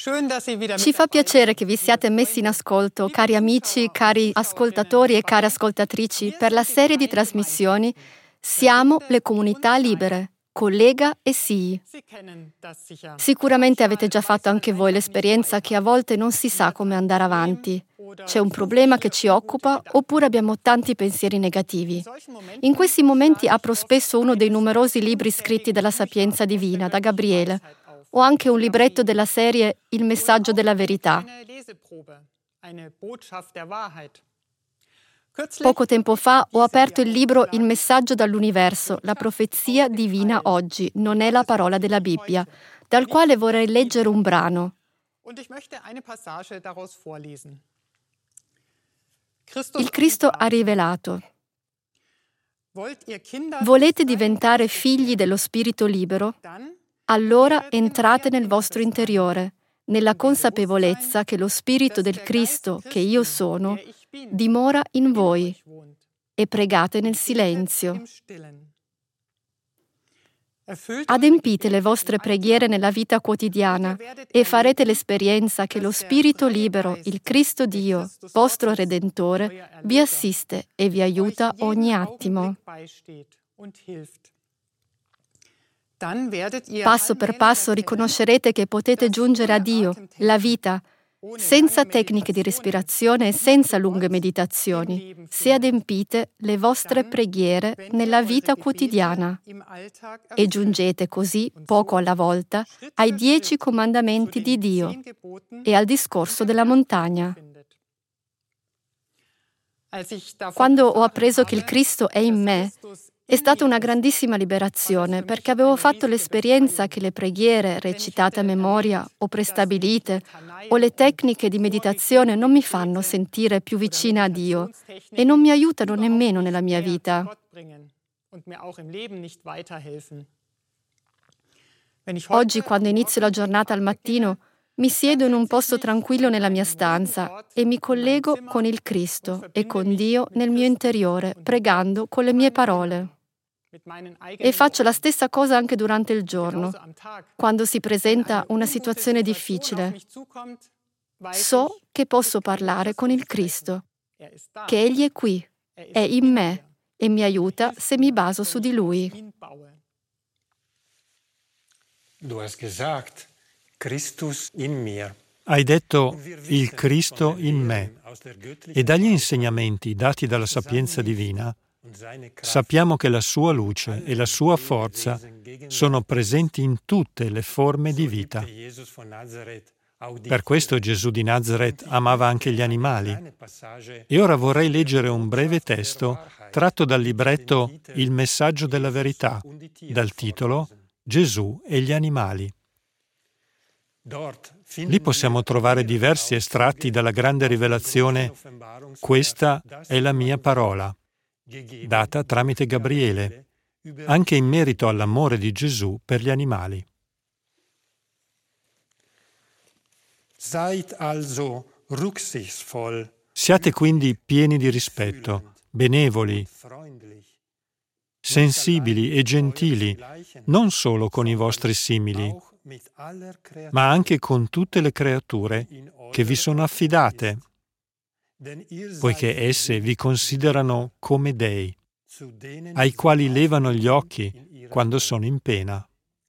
Ci fa piacere che vi siate messi in ascolto, cari amici, cari ascoltatori e care ascoltatrici, per la serie di trasmissioni Siamo le comunità libere, con Lega e SII. Sicuramente avete già fatto anche voi l'esperienza che a volte non si sa come andare avanti. C'è un problema che ci occupa oppure abbiamo tanti pensieri negativi. In questi momenti apro spesso uno dei numerosi libri scritti dalla Sapienza Divina, da Gabriele, o anche un libretto della serie Il messaggio della verità. Poco tempo fa ho aperto il libro Il messaggio dall'universo, la profezia divina oggi, non è la parola della Bibbia, dal quale vorrei leggere un brano. Il Cristo ha rivelato: volete diventare figli dello Spirito libero? Allora entrate nel vostro interiore, nella consapevolezza che lo Spirito del Cristo, che io sono, dimora in voi, e pregate nel silenzio. Adempite le vostre preghiere nella vita quotidiana e farete l'esperienza che lo Spirito libero, il Cristo Dio, vostro Redentore, vi assiste e vi aiuta ogni attimo. Passo per passo riconoscerete che potete giungere a Dio, la vita, senza tecniche di respirazione e senza lunghe meditazioni, se adempite le vostre preghiere nella vita quotidiana e giungete così, poco alla volta, ai 10 comandamenti di Dio e al discorso della montagna. Quando ho appreso che il Cristo è in me, è stata una grandissima liberazione, perché avevo fatto l'esperienza che le preghiere recitate a memoria o prestabilite o le tecniche di meditazione non mi fanno sentire più vicina a Dio e non mi aiutano nemmeno nella mia vita. Oggi, quando inizio la giornata al mattino, mi siedo in un posto tranquillo nella mia stanza e mi collego con il Cristo e con Dio nel mio interiore, pregando con le mie parole. E faccio la stessa cosa anche durante il giorno, quando si presenta una situazione difficile. So che posso parlare con il Cristo, che Egli è qui, è in me e mi aiuta se mi baso su di Lui. Du hast gesagt, Christus in mir. Hai detto il Cristo in me, e dagli insegnamenti dati dalla sapienza divina sappiamo che la sua luce e la sua forza sono presenti in tutte le forme di vita. Per questo Gesù di Nazaret amava anche gli animali. E ora vorrei leggere un breve testo tratto dal libretto Il messaggio della verità, dal titolo Gesù e gli animali. Lì possiamo trovare diversi estratti dalla grande rivelazione «Questa è la mia parola», data tramite Gabriele, anche in merito all'amore di Gesù per gli animali. Siate quindi pieni di rispetto, benevoli, sensibili e gentili, non solo con i vostri simili, ma anche con tutte le creature che vi sono affidate, poiché esse vi considerano come dei, ai quali levano gli occhi quando sono in pena.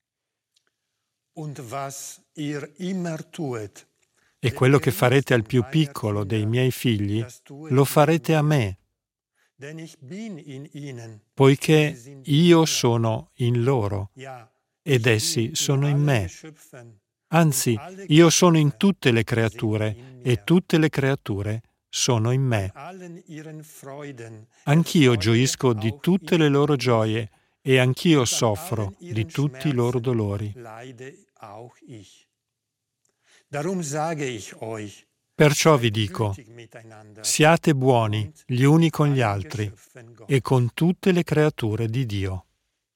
E quello che farete al più piccolo dei miei figli, lo farete a me, poiché io sono in loro ed essi sono in me. Anzi, io sono in tutte le creature e tutte le creature sono in me. Anch'io gioisco di tutte le loro gioie e anch'io soffro di tutti i loro dolori. Perciò vi dico, siate buoni gli uni con gli altri e con tutte le creature di Dio.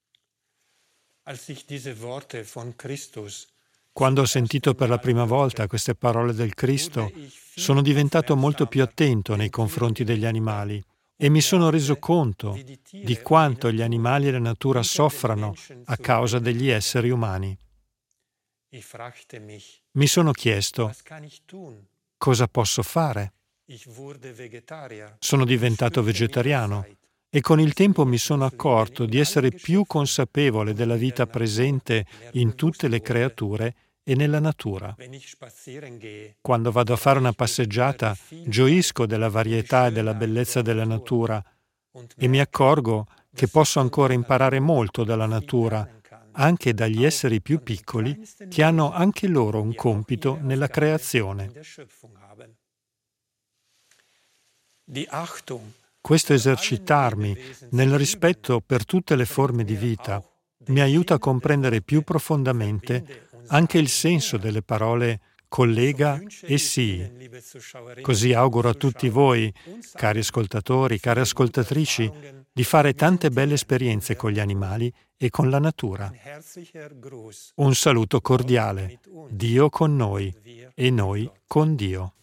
Quando ho sentito per la prima volta queste parole del Cristo, sono diventato molto più attento nei confronti degli animali e mi sono reso conto di quanto gli animali e la natura soffrano a causa degli esseri umani. Mi sono chiesto, cosa posso fare? Sono diventato vegetariano e con il tempo mi sono accorto di essere più consapevole della vita presente in tutte le creature e nella natura. Quando vado a fare una passeggiata, gioisco della varietà e della bellezza della natura e mi accorgo che posso ancora imparare molto dalla natura, anche dagli esseri più piccoli che hanno anche loro un compito nella creazione. Questo esercitarmi nel rispetto per tutte le forme di vita mi aiuta a comprendere più profondamente anche il senso delle parole collega e sii. Così auguro a tutti voi, cari ascoltatori, care ascoltatrici, di fare tante belle esperienze con gli animali e con la natura. Un saluto cordiale, Dio con noi e noi con Dio.